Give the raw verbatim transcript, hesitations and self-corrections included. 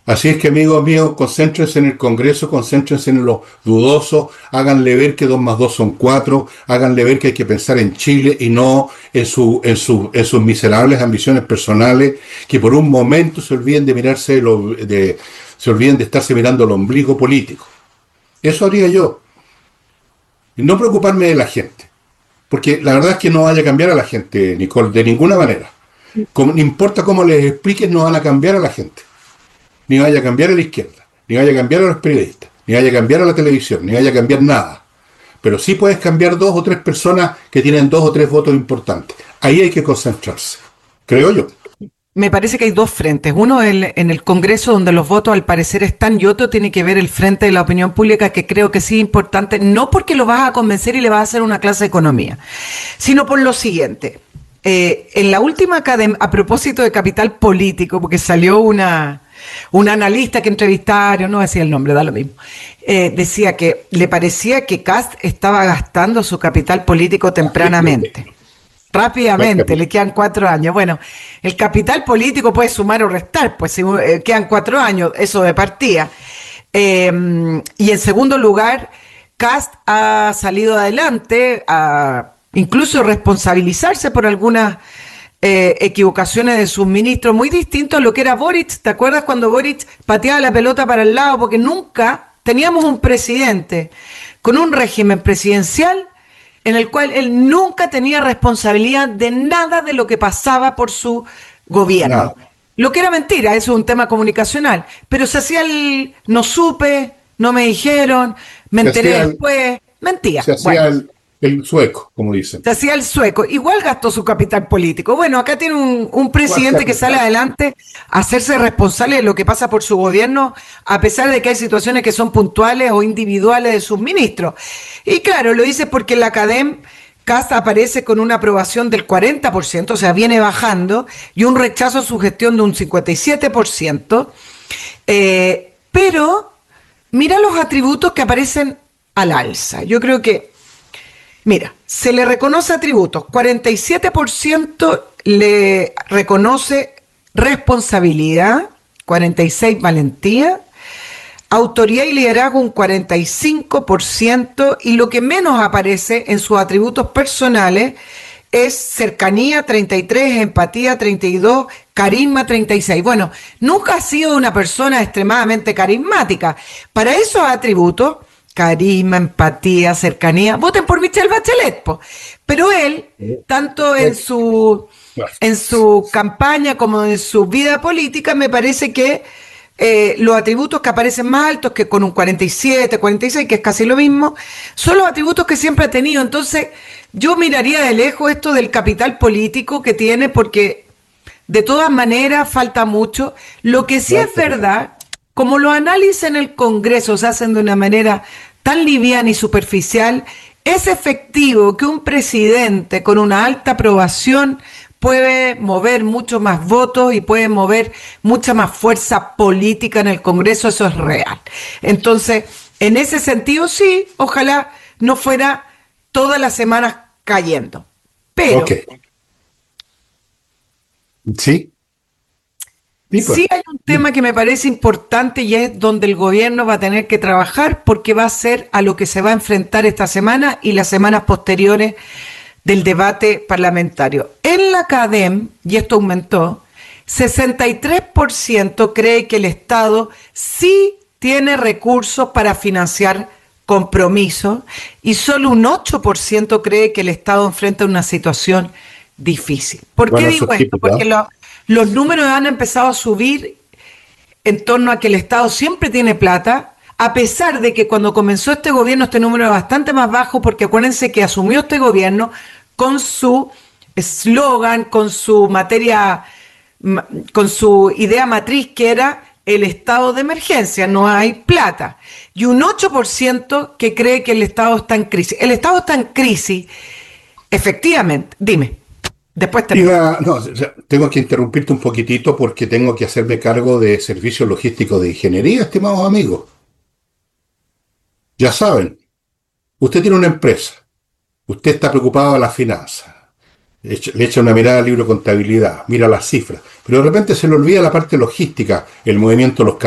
Así es que, amigos míos, concéntrense en el Congreso, concéntrense en los dudosos, háganle ver que dos más dos son cuatro, háganle ver que hay que pensar en Chile y no en, su, en, su, en sus miserables ambiciones personales, que por un momento se olviden de mirarse, de, lo- de- se olviden de estarse mirando el ombligo político. Eso haría yo, y no preocuparme de la gente, porque la verdad es que no vaya a cambiar a la gente, Nicole, de ninguna manera. Como, no importa cómo les expliques, no van a cambiar a la gente. Ni vaya a cambiar a la izquierda, ni vaya a cambiar a los periodistas, ni vaya a cambiar a la televisión, ni vaya a cambiar nada. Pero sí puedes cambiar dos o tres personas que tienen dos o tres votos importantes. Ahí hay que concentrarse, creo yo. Me parece que hay dos frentes. Uno el- en el Congreso, donde los votos al parecer están, y otro tiene que ver el frente de la opinión pública, que creo que sí es importante, no porque lo vas a convencer y le vas a hacer una clase de economía, sino por lo siguiente. Eh, en la última academia, a propósito de capital político, porque salió una, una analista que entrevistaron, no decía el nombre, da lo mismo, eh, decía que le parecía que Kast estaba gastando su capital político tempranamente. Rápidamente, le quedan cuatro años. Bueno, el capital político puede sumar o restar, pues si eh, quedan cuatro años, eso de partida. Eh, y en segundo lugar, Kast ha salido adelante a incluso responsabilizarse por algunas eh, equivocaciones de sus ministros, muy distinto a lo que era Boric. ¿Te acuerdas cuando Boric pateaba la pelota para el lado? Porque nunca teníamos un presidente con un régimen presidencial en el cual él nunca tenía responsabilidad de nada de lo que pasaba por su gobierno. Nada. Lo que era mentira, eso es un tema comunicacional, pero se hacía el no supe, no me dijeron, me Se enteré hacía el, después, mentía. se Bueno, hacía el, el sueco, como dicen. se hacía el sueco, igual gastó su capital político. Bueno, acá tiene un, un presidente que sale adelante a hacerse responsable de lo que pasa por su gobierno, a pesar de que hay situaciones que son puntuales o individuales de sus ministros. Y claro, lo dice porque la Academ Kast aparece con una aprobación del cuarenta por ciento, o sea, viene bajando, y un rechazo a su gestión de un cincuenta y siete por ciento. Eh, pero mira los atributos que aparecen al alza. Yo creo que Mira, se le reconoce atributos. cuarenta y siete por ciento le reconoce responsabilidad, cuarenta y seis por ciento valentía, autoridad y liderazgo un cuarenta y cinco por ciento, y lo que menos aparece en sus atributos personales es cercanía treinta y tres, empatía treinta y dos, carisma treinta y seis. Bueno, nunca ha sido una persona extremadamente carismática. Para esos atributos, carisma, empatía, cercanía, voten por Michelle Bachelet, po. Pero él, tanto en su, en su campaña como en su vida política, me parece que eh, los atributos que aparecen más altos, que con un cuarenta y siete, cuarenta y seis, que es casi lo mismo, son los atributos que siempre ha tenido. Entonces, yo miraría de lejos esto del capital político que tiene, porque de todas maneras falta mucho. Lo que sí es verdad, como los análisis en el Congreso se hacen de una manera tan liviana y superficial, es efectivo que un presidente con una alta aprobación puede mover mucho más votos y puede mover mucha más fuerza política en el Congreso. Eso es real. Entonces, en ese sentido, sí, ojalá no fuera todas las semanas cayendo. Pero Ok. Sí. Sí, pues. sí hay un tema que me parece importante, y es donde el gobierno va a tener que trabajar, porque va a ser a lo que se va a enfrentar esta semana y las semanas posteriores del debate parlamentario. En la Academ, y esto aumentó, sesenta y tres por ciento cree que el Estado sí tiene recursos para financiar compromisos, y solo un ocho por ciento cree que el Estado enfrenta una situación difícil. ¿Por Bueno, qué eso digo es esto? típico, Porque ¿eh? lo- los números han empezado a subir en torno a que el Estado siempre tiene plata, a pesar de que cuando comenzó este gobierno este número era bastante más bajo, porque acuérdense que asumió este gobierno con su eslogan, con su materia, ma- con su idea matriz, que era el estado de emergencia, no hay plata. Y un ocho por ciento que cree que el Estado está en crisis. El Estado está en crisis, efectivamente. Dime, después te... Iba- no, o sea, tengo que interrumpirte un poquitito porque tengo que hacerme cargo de servicios logísticos de ingeniería, estimados amigos. Ya saben, usted tiene una empresa, usted está preocupado de las finanzas, le echa, le echa una mirada al libro de contabilidad, mira las cifras, pero de repente se le olvida la parte logística, el movimiento de los